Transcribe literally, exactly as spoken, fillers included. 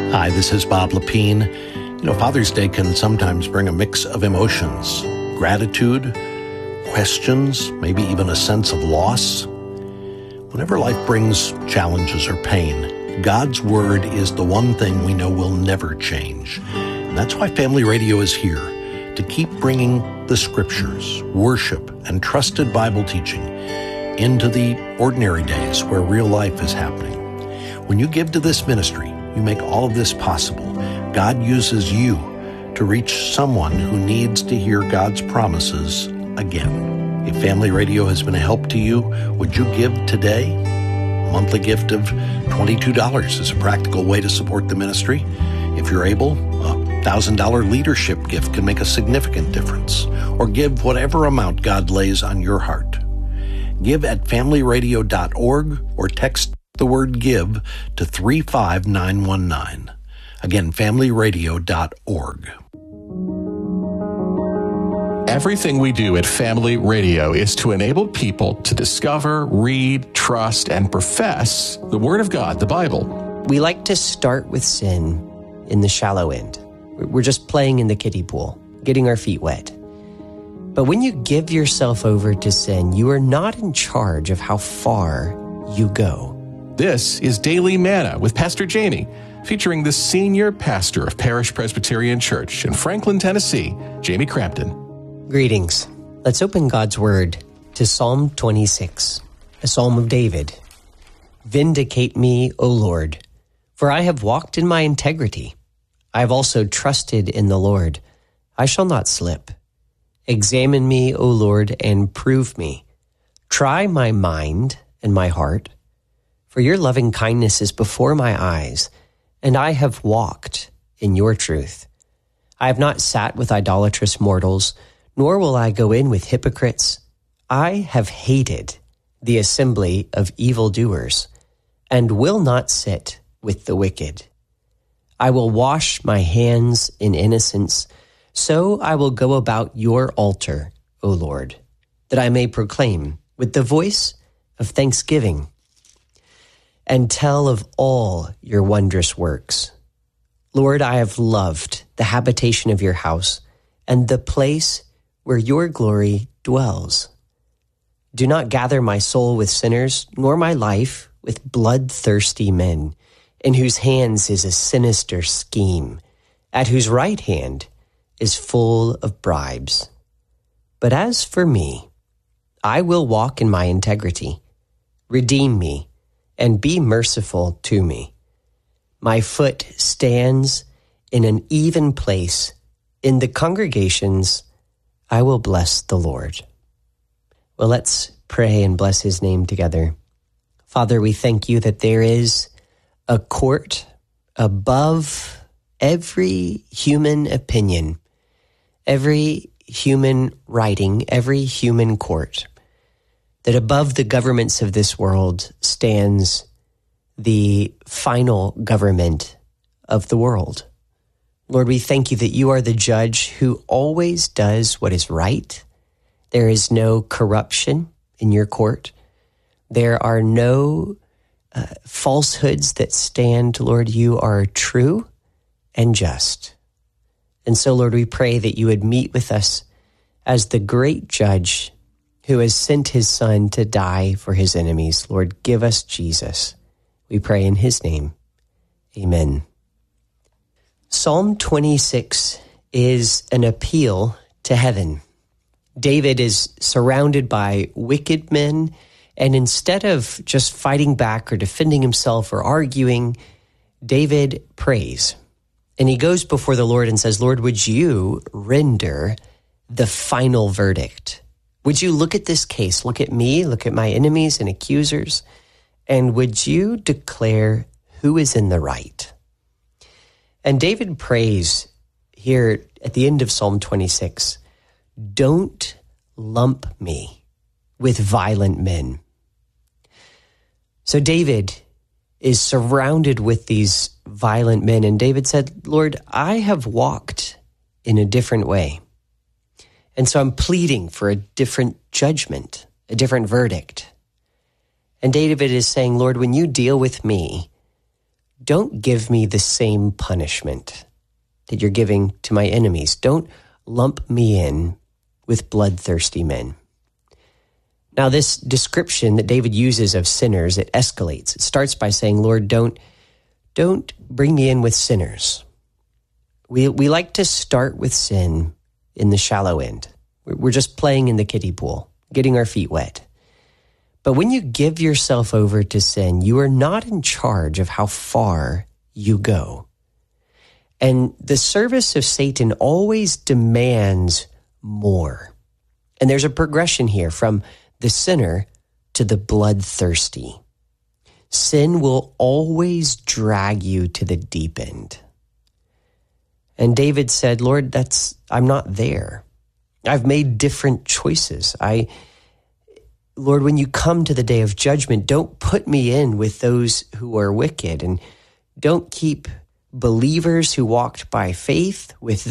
Hi, this is Bob Lepine. You know, Father's Day can sometimes bring a mix of emotions, gratitude, questions, maybe even a sense of loss. Whenever life brings challenges or pain, God's Word is the one thing we know will never change. And that's why Family Radio is here, to keep bringing the Scriptures, worship, and trusted Bible teaching into the ordinary days where real life is happening. When you give to this ministry, you make all of this possible. God uses you to reach someone who needs to hear God's promises again. If Family Radio has been a help to you, would you give today? A monthly gift of twenty-two dollars is a practical way to support the ministry. If you're able, a one thousand dollars leadership gift can make a significant difference. Or give whatever amount God lays on your heart. Give at family radio dot org or text the word give to three five nine one nine. Again, family radio dot org. Everything we do at Family Radio is to enable people to discover, read, trust, and profess the Word of God, the Bible. We like to start with sin in the shallow end. We're just playing in the kiddie pool, getting our feet wet. But when you give yourself over to sin, you are not in charge of how far you go. This is Daily Manna with Pastor Jamie, featuring the senior pastor of Parish Presbyterian Church in Franklin, Tennessee, Jamie Crampton. Greetings. Let's open God's Word to Psalm twenty-six, a psalm of David. Vindicate me, O Lord, for I have walked in my integrity. I have also trusted in the Lord. I shall not slip. Examine me, O Lord, and prove me. Try my mind and my heart. For your loving kindness is before my eyes, and I have walked in your truth. I have not sat with idolatrous mortals, nor will I go in with hypocrites. I have hated the assembly of evildoers, and will not sit with the wicked. I will wash my hands in innocence, so I will go about your altar, O Lord, that I may proclaim with the voice of thanksgiving and tell of all your wondrous works. Lord, I have loved the habitation of your house and the place where your glory dwells. Do not gather my soul with sinners, nor my life with bloodthirsty men, in whose hands is a sinister scheme, at whose right hand is full of bribes. But as for me, I will walk in my integrity. Redeem me and be merciful to me. My foot stands in an even place. In the congregations, I will bless the Lord. Well, let's pray and bless his name together. Father, we thank you that there is a court above every human opinion, every human writing, every human court, that above the governments of this world stands the final government of the world. Lord, we thank you that you are the judge who always does what is right. There is no corruption in your court. There are no uh, falsehoods that stand. Lord, you are true and just. And so, Lord, we pray that you would meet with us as the great judge who has sent his Son to die for his enemies. Lord, give us Jesus. We pray in his name. Amen. Psalm twenty-six is an appeal to heaven. David is surrounded by wicked men, and instead of just fighting back or defending himself or arguing, David prays. And he goes before the Lord and says, Lord, would you render the final verdict? Would you look at this case, look at me, look at my enemies and accusers, and would you declare who is in the right? And David prays here at the end of Psalm twenty-six, don't lump me with violent men. So David is surrounded with these violent men, and David said, Lord, I have walked in a different way. And so I'm pleading for a different judgment, a different verdict. And David is saying, Lord, when you deal with me, don't give me the same punishment that you're giving to my enemies. Don't lump me in with bloodthirsty men. Now, this description that David uses of sinners, it escalates. It starts by saying, Lord, don't, don't bring me in with sinners. We, we like to start with sin in the shallow end. We're just playing in the kiddie pool, getting our feet wet. But when you give yourself over to sin, you are not in charge of how far you go. And the service of Satan always demands more. And there's a progression here from the sinner to the bloodthirsty. Sin will always drag you to the deep end. And David said, Lord, that's, I'm not there. I've made different choices. I, Lord, when you come to the day of judgment, don't put me in with those who are wicked, and don't keep believers who walked by faith with